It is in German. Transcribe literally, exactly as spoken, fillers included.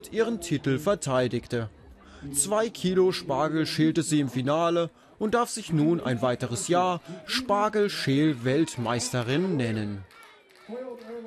ihren Titel verteidigte. Zwei Kilo Spargel schälte sie im Finale und darf sich nun ein weiteres Jahr Spargelschäl-Weltmeisterin nennen.